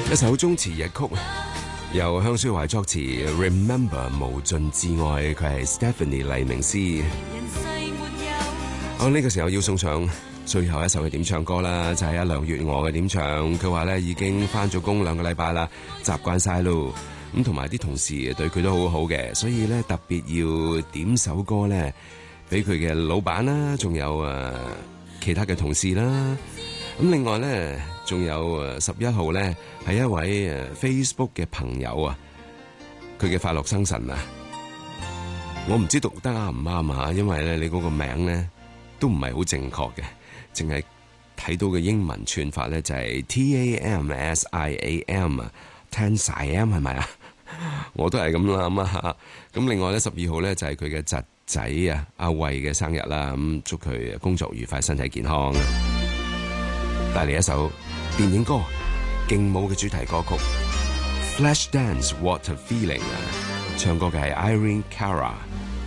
一首中詞日曲，由向雪懷作詞 ，Remember 無盡至愛，佢係 Stephanie 黎明詩。呢個時候要送上最後一首嘅點唱歌啦，就係阿梁月娥嘅點唱。佢話咧已經返咗工2個禮拜啦，習慣晒咯。咁同埋啲同事對佢都好好嘅，所以咧特別要點首歌咧，俾佢嘅老闆啦，仲有其他嘅同事啦。咁另外咧，仲有11號咧係一位Facebook 嘅朋友啊，佢嘅快樂生辰啊，我唔知讀得啱唔啱啊，因為咧你嗰個名咧都唔係好正確嘅，淨係睇到嘅英文串法咧就係 TAMSIAM 啊 ，TAMSIAM 係咪啊？我都係咁諗啊！咁另外咧12號咧就係佢嘅侄仔啊阿慧嘅生日啦，咁祝佢工作愉快，身體健康。帶嚟一首電影歌勁舞嘅主題歌曲 Flashdance What a Feeling 啊，唱歌嘅係 Irene Cara。